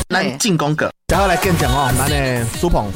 咱进攻个， 然后来见证哦，咱的苏鹏，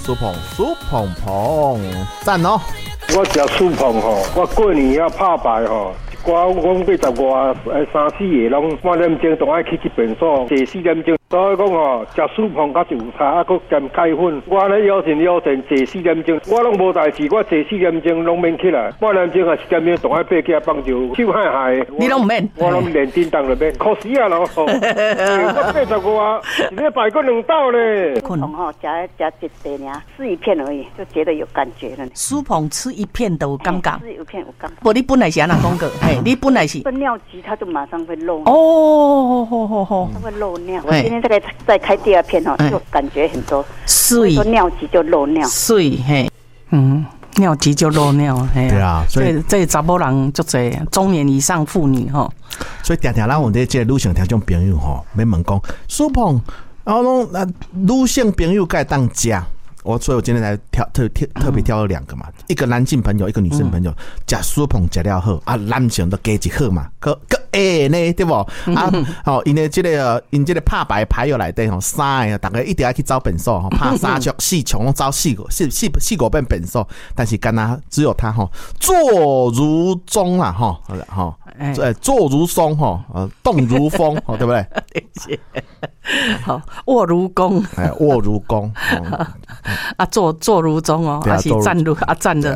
赞哦！ 我食苏鹏吼，我过年要拍牌吼。我85个3、4个拢半点钟，都爱去便所，坐4点钟。所以讲吼，食苏鹏较是有差，啊，佮兼开粉。我安尼腰坐4点钟，我拢无代志，我坐4点钟拢免起来，半点钟啊1点钟，都爱爬起来放球，手嗨嗨。 你拢唔免？ 我拢连叮当就免，可惜啊咯。我85啊，一礼拜过2道咧。 苏鹏吼，吃一碟尔，吃一片而已，就觉得有感觉了。 苏鹏吃一片都有感觉， 吃一片有感觉。 不，你本来是安怎讲过？你本来是分尿急，它就马上会漏。 哦，好， 它会漏尿。我今天再开第2片就感觉很多。 水说尿急就漏尿。 水尿急就漏尿， 对啊，所以这查某人足侪，中年以上妇女吼。 所以常常咱我哋这女性听众朋友吼，要问讲苏鹏，然后女性朋友该当食。所以我今天来特别挑了2个嘛，一个男性朋友，一个女性朋友，食苏鹏食了好啊，男性都加一好嘛，个呢对不？因为这个拍牌友内底吼，3个大家一定要去找便所吼，拍3局4场拢找4个便所，但是干那只有他吼，坐如钟啦吼，坐如松吼，动如风，对不对？ 好，卧如弓， 卧如弓， 坐如钟哦，还是站如站的，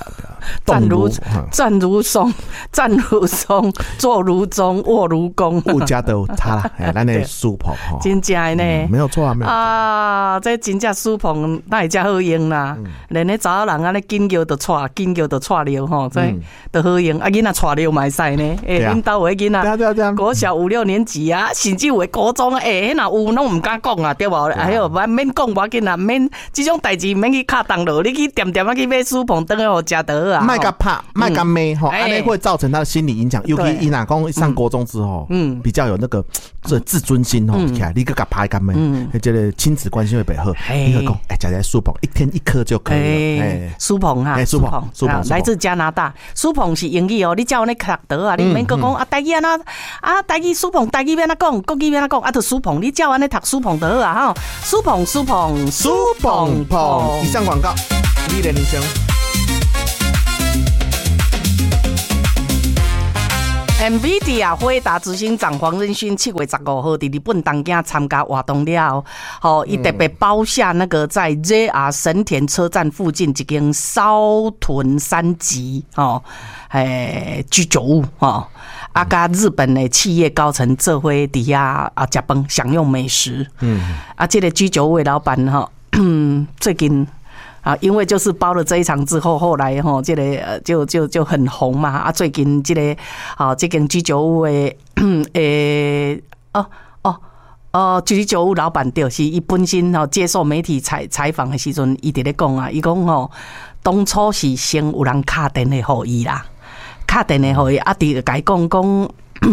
站如松，坐如钟，卧如弓， 物价都有差啦，咱的苏鹏吼， 真正的呢， 没有错啊， 这真正苏鹏那会真好用啦，连那查某人安尼紧叫就带了吼，这都好用，囡仔带了嘛会使呢，恁兜有囡仔，国小5、6年级啊，甚至有高中那有拢唔敢讲啊，对无？哎呦，免讲无要紧啊，免这种代志免去卡当落，你去点啊去买苏鹏灯互食得啊。 卖甲拍，卖甲骂吼，安尼会造成他的心理影响。尤其伊若讲上国中之后，比较有那个自尊心吼，起来你个甲拍甲骂，这个亲子关系会变好。你会讲，食点苏鹏1天1颗就可以了。 苏鹏哈，苏鹏，来自加拿大。苏鹏是英语哦，你叫你读得啊，你免讲台语安那台语苏鹏台语免哪讲，国语免哪讲，就苏鹏，你叫安尼读苏鹏得啊哈，苏鹏。 以上广告，你的铃声。 NVIDIA 辉达执行长黄仁勋7月15号在日本东京参加活动了，伊特别包下那个在 JR 神田车站附近一间烧豚3级居酒屋甲日本的企业高层做伙伫遐食饭享用美食。这个居酒屋的老板最近。因为就是包了这一场之后，后来这个就很红嘛。最近这个这间居酒屋的居酒屋老板就是伊本身接受媒体采访的时阵，伊伫咧讲啊，伊讲当初是先有人敲电话给伊啦，敲电话给伊伫甲伊讲，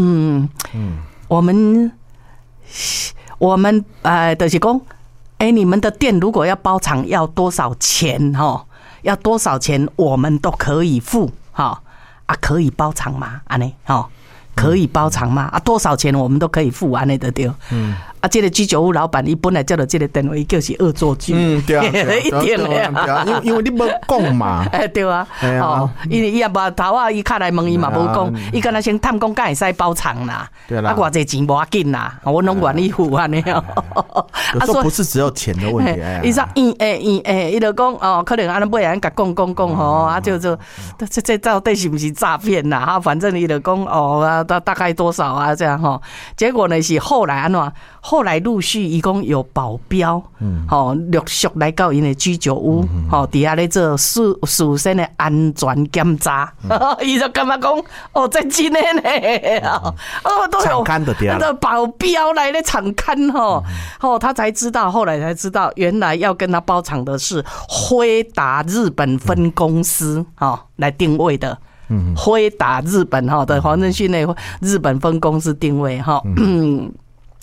我们就是讲。你们的店如果要包场要多少钱要多少钱我们都可以付可以包场吗？安尼可以包场吗？多少钱我们都可以付，安尼就对。这个居酒屋老板伊本来叫了这个电话，伊叫是恶作剧。 对啊， 一定的。 因为你无讲嘛。 对啊。因为伊也无头伊敲来问伊嘛无讲，伊敢若先探讲敢会使包场啦。 对啦。 偌济钱无要紧啦，我拢愿意付安尼。 有时候不是只有钱的问题。 伊说伊就讲可能安尼尾仔甲讲这到底是不是诈骗啦？反正伊就讲大概多少啊这样结果呢是后来安怎？后来陆续伊讲有保镖，陆续来到因的居酒屋，底下咧做事先的安全检查，伊就感觉讲，这真的呢，都有保镖来咧场勘他才知道，后来才知道，原来要跟他包场的是辉达日本分公司来定位的。辉达日本的黄仁勋的日本分公司定位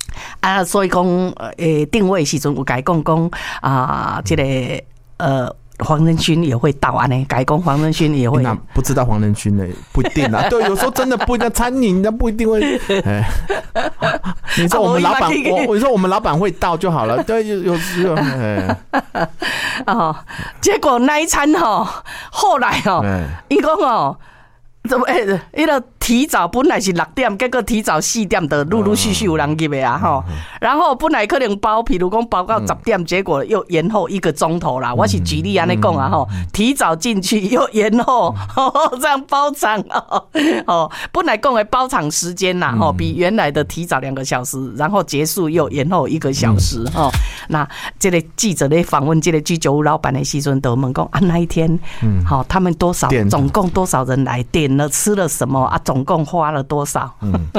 所以讲定位时阵有甲伊讲这个黄仁勋也会到啊呢，改工黄仁勋也会。 那不知道黄仁勋呢，不一定啊。对，有时候真的不一定，餐饮那不一定会。你说我们老板，我说我们老板会到就好了。对，有时候。 哦，结果那一餐后来伊讲怎么迄个提早本来是6点，结果提早4点的，陆陆续续有人入的啊然后本来可能包，譬如讲包到10点，结果又延后1个钟头啦。我是举例安尼讲啊提早进去又延后，这样包场本来讲的包场时间啦比原来的提早2个小时，然后结束又延后1个小时那这个记者咧访问这个居酒屋老板的时阵，都问讲那一天他们多少，总共多少人来点了吃了什么啊？总共花了多少？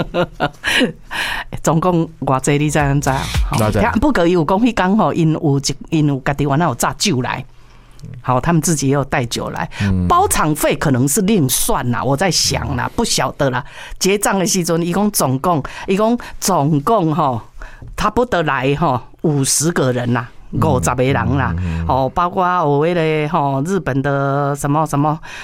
总共偌济你知影？不过有讲迄天因有家己原来有炸酒来，他们自己也有带酒来，包场费可能是另算啦，我在想啦，不晓得啦。结账的时阵，伊讲总共差不多来50个人啦。50个人啦，包括有那个日本的什么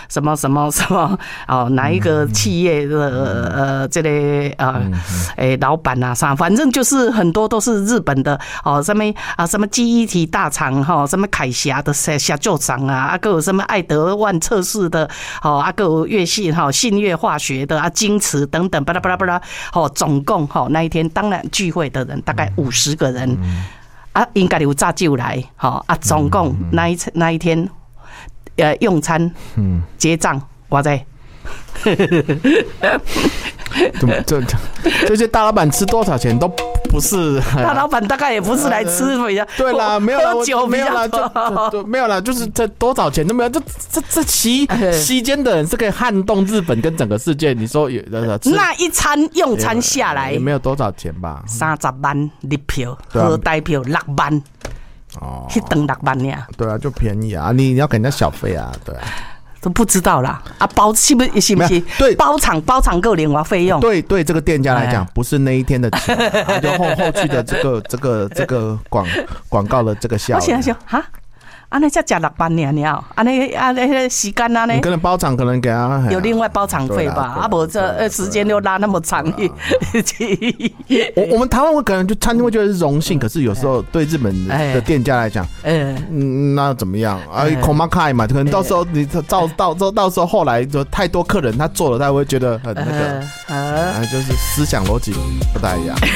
哪一个企业的这个老板啊啥，反正就是很多都是日本的什么记忆体大厂什么凯霞的下酒厂啊，还有什么爱德万测试的还有乐信信越化学的京瓷等等巴拉巴拉巴拉总共那一天当然聚会的人大概50个人。应该有炸酒来，总共那一天，用餐，结账，我在。 这些大老板吃多少钱都不是， 大老板大概也不是来吃比较， 对啦，没有啦， 喝酒没有啦，就没有啦，就是这多少钱都没有，这期间的人是可以撼动日本跟整个世界。你说那一餐用餐下来也没有多少钱吧 ？30万日票，合台票6万，一顿6万呀。 对啊，就便宜啊，你要给人家小费啊，对啊。 都不知道啦包是不是对包场够另外费用？ 对这个店家来讲，不是那一天的钱，就后续的这个广告的这个效益。 我想哈。安尼才吃6万尔，安尼时间安尼， 你可能包场可能给他有另外包场费吧？不这时间又拉那么长。 我们台湾可能就餐厅会觉得是荣幸，可是有时候对日本的店家来讲，那怎么样啊？恐怕开嘛，可能到时候你到时候后来就太多客人他做了，他会觉得很那个，就是思想逻辑不太一样。